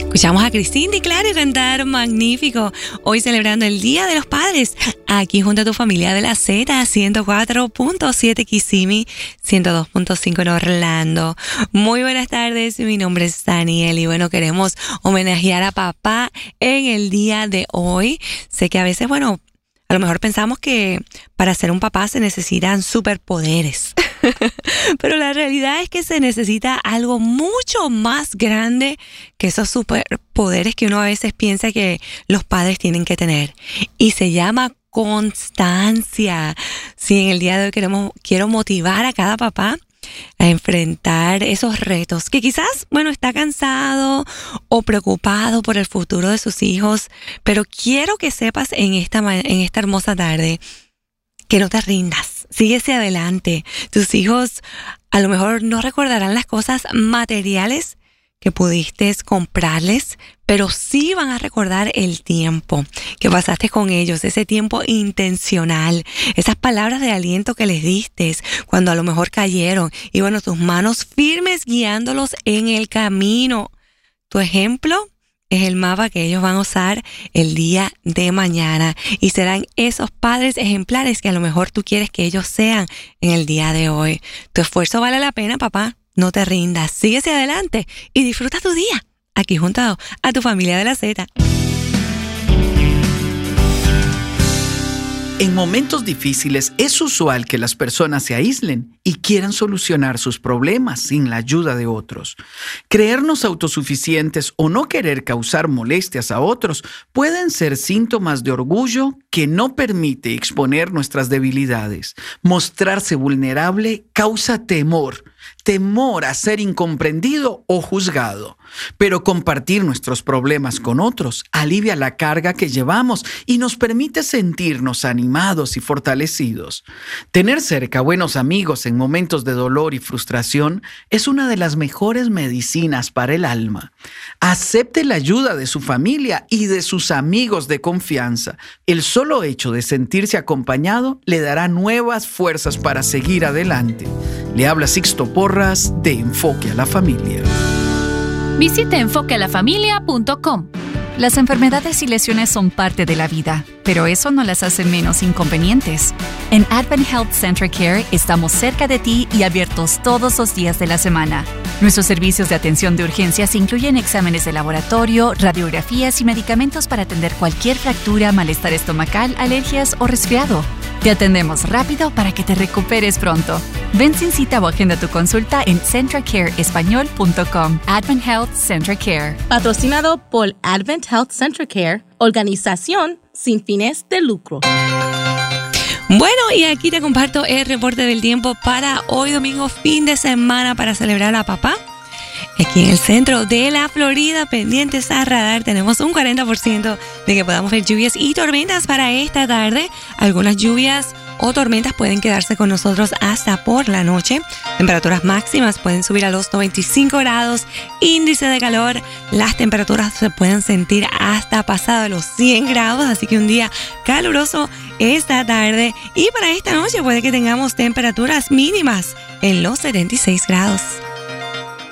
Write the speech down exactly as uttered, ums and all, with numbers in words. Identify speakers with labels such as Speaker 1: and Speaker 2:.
Speaker 1: Escuchamos a Cristina y Claro cantar Magnífico. Hoy celebrando el Día de los Padres. Aquí junto a tu familia de la Z, ciento cuatro punto siete Kissimmee, ciento dos punto cinco en Orlando. Muy buenas tardes, mi nombre es Daniel y bueno, queremos homenajear a papá en el día de hoy. Sé que a veces, bueno, a lo mejor pensamos que para ser un papá se necesitan superpoderes. Pero la realidad es que se necesita algo mucho más grande que esos superpoderes que uno a veces piensa que los padres tienen que tener. Y se llama constancia. Sí, en el día de hoy queremos, quiero motivar a cada papá a enfrentar esos retos que quizás, bueno, está cansado o preocupado por el futuro de sus hijos, pero quiero que sepas en esta, en esta hermosa tarde que no te rindas, sigue hacia adelante. Tus hijos a lo mejor no recordarán las cosas materiales que pudiste comprarles, pero sí van a recordar el tiempo que pasaste con ellos, ese tiempo intencional, esas palabras de aliento que les diste cuando a lo mejor cayeron y bueno, tus manos firmes guiándolos en el camino. Tu ejemplo es el mapa que ellos van a usar el día de mañana y serán esos padres ejemplares que a lo mejor tú quieres que ellos sean en el día de hoy. Tu esfuerzo vale la pena, papá. No te rindas, sigue hacia adelante y disfruta tu día aquí junto a tu familia de la Z.
Speaker 2: En momentos difíciles es usual que las personas se aíslen y quieran solucionar sus problemas sin la ayuda de otros. Creernos autosuficientes o no querer causar molestias a otros pueden ser síntomas de orgullo que no permite exponer nuestras debilidades. Mostrarse vulnerable causa temor. Temor a ser incomprendido o juzgado. Pero compartir nuestros problemas con otros alivia la carga que llevamos y nos permite sentirnos animados y fortalecidos. Tener cerca buenos amigos en momentos de dolor y frustración es una de las mejores medicinas para el alma. Acepte la ayuda de su familia y de sus amigos de confianza. El solo hecho de sentirse acompañado le dará nuevas fuerzas para seguir adelante. Le habla Sixto Porras de Enfoque a la Familia.
Speaker 3: Visita enfoque a la familia punto com.
Speaker 4: Las enfermedades y lesiones son parte de la vida, pero eso no las hace menos inconvenientes. En Advent Health Center Care estamos cerca de ti y abiertos todos los días de la semana. Nuestros servicios de atención de urgencias incluyen exámenes de laboratorio, radiografías y medicamentos para atender cualquier fractura, malestar estomacal, alergias o resfriado. Te atendemos rápido para que te recuperes pronto. Ven sin cita o agenda tu consulta en centra care español punto com. Advent Health Center Care.
Speaker 5: Patrocinado por Advent Health Center Care, organización sin fines de lucro.
Speaker 1: Bueno, y aquí te comparto el reporte del tiempo para hoy domingo, fin de semana, para celebrar a papá. Aquí en el centro de la Florida, pendientes a radar, tenemos un cuarenta por ciento de que podamos ver lluvias y tormentas para esta tarde. Algunas lluvias o tormentas pueden quedarse con nosotros hasta por la noche. Temperaturas máximas pueden subir a los noventa y cinco grados. Índice de calor, las temperaturas se pueden sentir hasta pasado los cien grados. Así que un día caluroso esta tarde. Y para esta noche puede que tengamos temperaturas mínimas en los setenta y seis grados.